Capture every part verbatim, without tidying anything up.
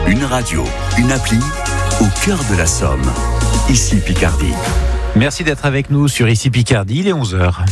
Une radio, une appli, au cœur de la Somme. Ici Picardie. Merci d'être avec nous sur Ici Picardie, il est onze heures.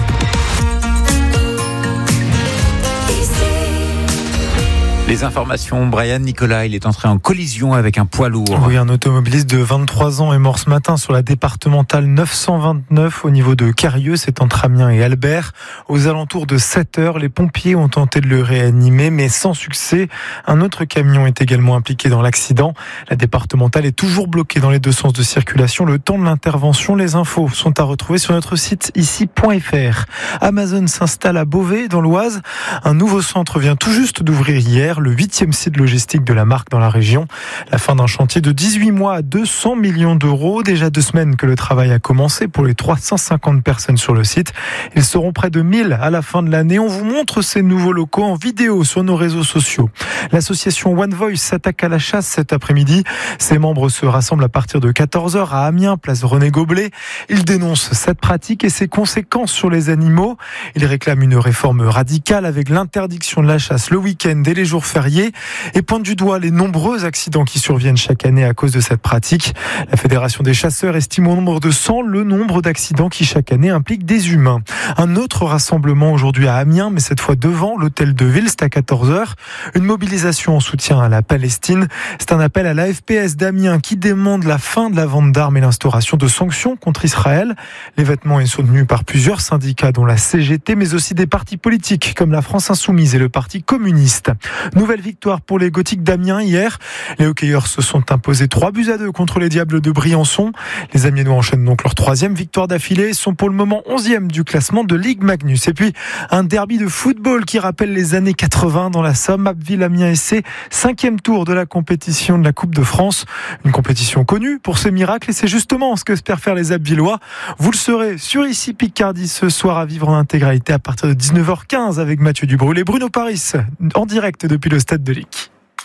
Les informations, Brian Nicolas, il est entré en collision avec un poids lourd. Oui, un automobiliste de vingt-trois ans est mort ce matin sur la départementale neuf cent vingt-neuf au niveau de Carieux, c'est entre Amiens et Albert. Aux alentours de sept heures, les pompiers ont tenté de le réanimer, mais sans succès. Un autre camion est également impliqué dans l'accident. La départementale est toujours bloquée dans les deux sens de circulation. Le temps de l'intervention, les infos sont à retrouver sur notre site ici point f r. Amazon s'installe à Beauvais, dans l'Oise. Un nouveau centre vient tout juste d'ouvrir hier. Le huitième site logistique de la marque dans la région. La fin d'un chantier de dix-huit mois à deux cents millions d'euros. Déjà deux semaines que le travail a commencé pour les trois cent cinquante personnes sur le site. Ils seront près de mille à la fin de l'année. On vous montre ces nouveaux locaux en vidéo sur nos réseaux sociaux. L'association One Voice s'attaque à la chasse cet après-midi. Ses membres se rassemblent à partir de quatorze heures à Amiens, place René Goblet. Ils dénoncent cette pratique et ses conséquences sur les animaux. Ils réclament une réforme radicale avec l'interdiction de la chasse le week-end et les jours fériés et pointe du doigt les nombreux accidents qui surviennent chaque année à cause de cette pratique. La Fédération des chasseurs estime au nombre de cent le nombre d'accidents qui chaque année impliquent des humains. Un autre rassemblement aujourd'hui à Amiens, mais cette fois devant l'hôtel de ville, c'est à quatorze heures. Une mobilisation en soutien à la Palestine. C'est un appel à l'A F P S d'Amiens qui demande la fin de la vente d'armes et l'instauration de sanctions contre Israël. L'événement est soutenu par plusieurs syndicats dont la C G T, mais aussi des partis politiques comme la France Insoumise et le Parti communiste. Nouvelle victoire pour les Gothiques d'Amiens hier. Les hockeyeurs se sont imposés trois buts à deux contre les Diables de Briançon. Les Amiénois enchaînent donc leur troisième victoire d'affilée et sont pour le moment onzième du classement de Ligue Magnus. Et puis un derby de football qui rappelle les années quatre-vingts dans la Somme. Abbeville Amiens S C, cinquième tour de la compétition de la Coupe de France. Une compétition connue pour ses miracles et c'est justement ce que espèrent faire les Abvillois. Vous le saurez sur Ici Picardie ce soir à vivre en intégralité à partir de dix-neuf heures quinze avec Mathieu Dubrul et Bruno Paris en direct depuis le stade de Lic.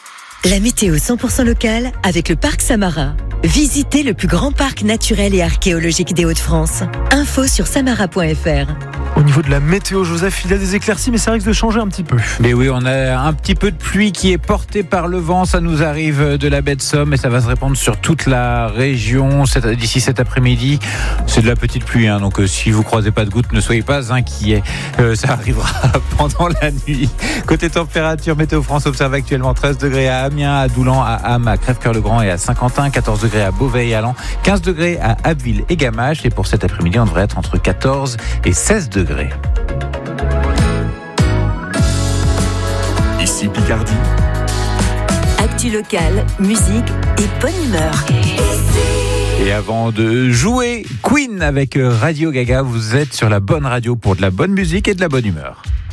La météo cent pour cent locale avec le parc Samara. Visitez le plus grand parc naturel et archéologique des Hauts-de-France. Info sur samara point f r. Au niveau de la météo, Joseph, il y a des éclaircies, mais ça risque de changer un petit peu. Mais oui, on a un petit peu de pluie qui est portée par le vent. Ça nous arrive de la baie de Somme et ça va se répandre sur toute la région d'ici cet après-midi. C'est de la petite pluie, hein, donc euh, si vous croisez pas de gouttes, ne soyez pas inquiets. Euh, ça arrivera pendant la nuit. Côté température, Météo France observe actuellement treize degrés à Amiens, à Doulan, à Ham, à Crèvecoeur-le-Grand et à Saint-Quentin, quatorze degrés à Beauvais et à Laon, quinze degrés à Abbeville et Gamache. Et pour cet après-midi, on devrait être entre quatorze et seize degrés. Ici Picardie. Actu locale, musique et bonne humeur. Et avant de jouer Queen avec Radio Gaga, vous êtes sur la bonne radio pour de la bonne musique et de la bonne humeur.